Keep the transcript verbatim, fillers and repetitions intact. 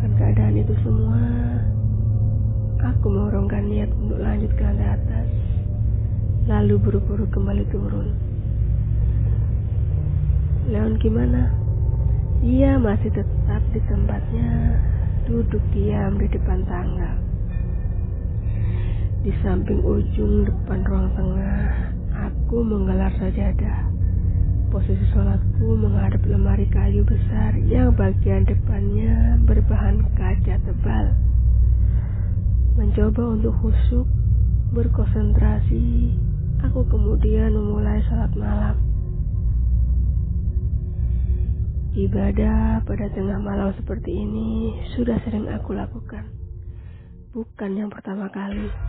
akan keadaan itu semua, aku mengurungkan niat untuk lanjut ke lantai atas, lalu buru-buru kembali turun. Leon gimana? Dia masih tetap di tempatnya, duduk diam di depan tangga. Di samping ujung depan ruang tengah, aku menggelar sajadah. Posisi sholatku menghadap lemari kayu besar yang bagian depannya berbahan kaca tebal. Mencoba untuk khusyuk, berkonsentrasi, aku kemudian memulai sholat malam. Ibadah pada tengah malam seperti ini sudah sering aku lakukan. Bukan yang pertama kali.